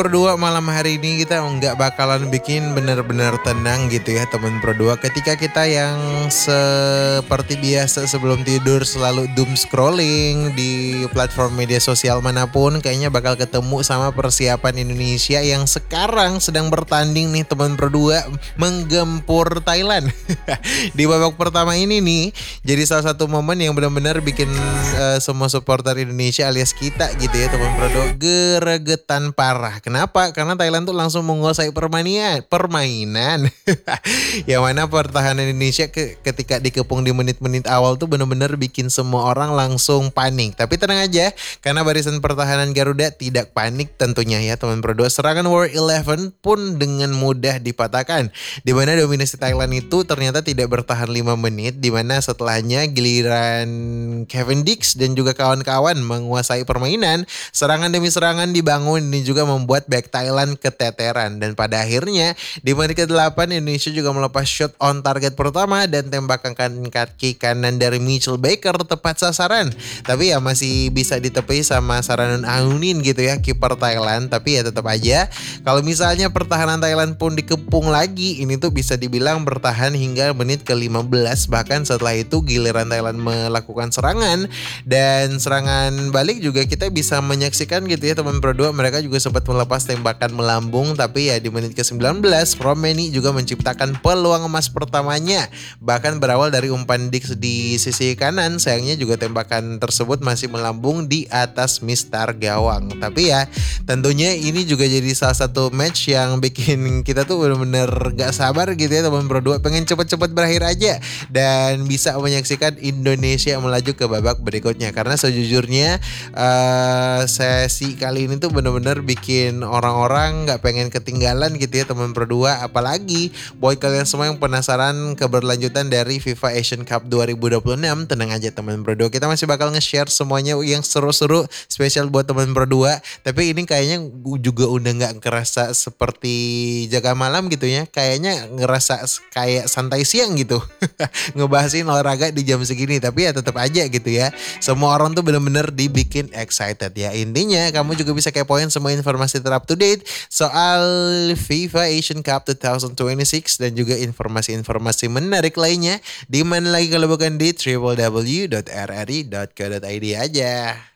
Pro 2, malam hari ini kita nggak bakalan bikin bener-bener tenang gitu ya teman Pro 2. Ketika kita yang seperti biasa sebelum tidur selalu doom scrolling di platform media sosial manapun, kayaknya bakal ketemu sama persiapan Indonesia yang sekarang sedang bertanding nih teman Pro 2 menggempur Thailand. Di babak pertama ini nih jadi salah satu momen yang benar-benar bikin semua supporter Indonesia alias kita gitu ya teman Pro 2 geregetan parah. Kenapa? Karena Thailand tuh langsung menguasai permainan. Yang mana pertahanan Indonesia ketika dikepung di menit-menit awal tuh benar-benar bikin semua orang langsung panik. Tapi tenang aja, karena barisan pertahanan Garuda tidak panik tentunya ya teman Pro 2. Serangan War 11 pun dengan mudah dipatahkan. Di mana dominasi Thailand itu ternyata tidak bertahan 5 menit, di mana setelahnya giliran Kevin Dix dan juga kawan-kawan menguasai permainan. Serangan demi serangan dibangun, ini juga membuat back Thailand keteteran. Dan pada akhirnya di menit ke-8 Indonesia juga melepas shot on target pertama dan tembakan kaki kanan dari Mitchell Baker tepat sasaran. Tapi ya masih bisa ditepi sama Saranun Aunin gitu ya kiper Thailand. Tapi ya tetap aja kalau misalnya pertahanan Thailand pun dikepung lagi, ini tuh bisa dibilang bertahan hingga menit ke-15. Bahkan setelah itu giliran Thailand melakukan serangan dan serangan balik juga kita bisa menyaksikan gitu ya teman Pro 2, mereka juga sempat melepas tembakan melambung. Tapi ya di menit ke-19 Romeni juga menciptakan peluang emas pertamanya, bahkan berawal dari umpan Dix di sisi kanan. Sayangnya juga tembakan tersebut masih melambung di atas mistar gawang. Tapi ya tentunya ini juga jadi salah satu match yang bikin kita tuh bener-bener gak sabar gitu ya teman Pro 2, pengen cepet-cepet berakhir aja dan bisa menyaksikan Indonesia melaju ke babak berikutnya. Karena sejujurnya sesi kali ini tuh bener-bener bikin orang-orang gak pengen ketinggalan gitu ya teman Pro 2. Apalagi buat kalian semua yang penasaran keberlanjutan dari FIFA Asian Cup 2026, tenang aja teman Pro 2, kita masih bakal nge-share semuanya yang seru-seru spesial buat teman Pro 2. Tapi ini kayaknya juga udah gak kerasa seperti jaga malam gitu ya, kayaknya ngerasa kayak santai siang gitu. Ngebahasin olahraga di jam segini. Tapi ya tetap aja gitu ya, semua orang tuh bener-bener dibikin excited ya. Intinya kamu juga bisa kepoin semua informasi ter-up to date soal FIFA Asian Cup 2026 dan juga informasi-informasi menarik lainnya di mana lagi kalau bukan di www.rri.co.id aja.